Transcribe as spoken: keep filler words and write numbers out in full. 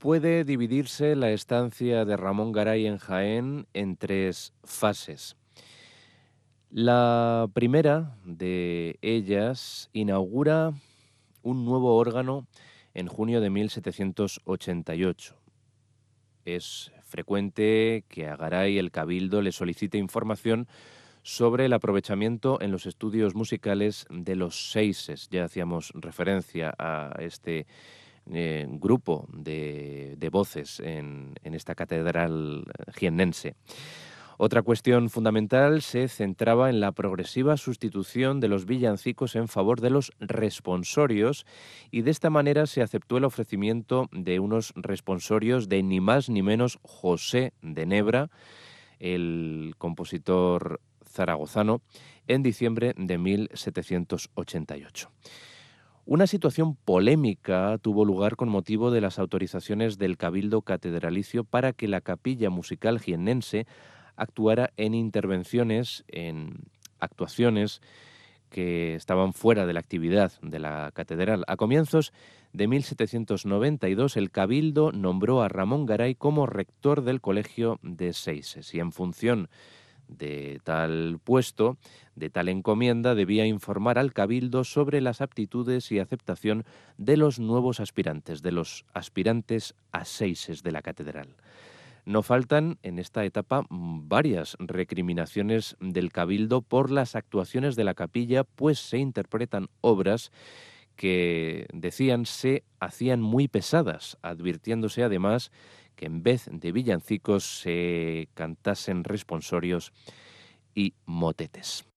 Puede dividirse la estancia de Ramón Garay en Jaén en tres fases. La primera de ellas inaugura un nuevo órgano en junio de mil setecientos ochenta y ocho. Es frecuente que a Garay el Cabildo le solicite información sobre el aprovechamiento en los estudios musicales de los seises. Ya hacíamos referencia a este eh, grupo de, de voces en, en esta catedral jiennense. Otra cuestión fundamental se centraba en la progresiva sustitución de los villancicos en favor de los responsorios, y de esta manera se aceptó el ofrecimiento de unos responsorios de ni más ni menos José de Nebra, el compositor zaragozano, en diciembre de mil setecientos ochenta y ocho. Una situación polémica tuvo lugar con motivo de las autorizaciones del Cabildo Catedralicio para que la Capilla Musical Jiennense actuara en intervenciones, en actuaciones que estaban fuera de la actividad de la catedral. A comienzos de mil setecientos noventa y dos, el Cabildo nombró a Ramón Garay como rector del Colegio de Seises, y en función de tal puesto, de tal encomienda, debía informar al Cabildo sobre las aptitudes y aceptación de los nuevos aspirantes, de los aspirantes a seises de la catedral. No faltan en esta etapa varias recriminaciones del Cabildo por las actuaciones de la capilla, pues se interpretan obras que, decían, se hacían muy pesadas, advirtiéndose además que en vez de villancicos se cantasen responsorios y motetes.